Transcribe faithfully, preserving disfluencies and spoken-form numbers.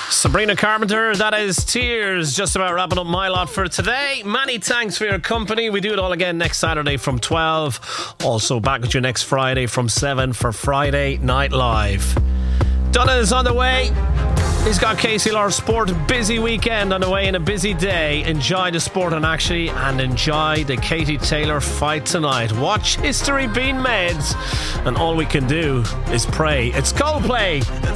Sabrina Carpenter, that is Tears. Just about wrapping up my lot for today. Many thanks for your company. We do it all again next Saturday from twelve. Also back with you next Friday from seven for Friday Night Live. Donna is on the way. He's got K C Lawler Sport. Busy weekend on the way and a busy day. Enjoy the sport and actually and enjoy the Katie Taylor fight tonight. Watch history being made, and all we can do is pray. It's Coldplay.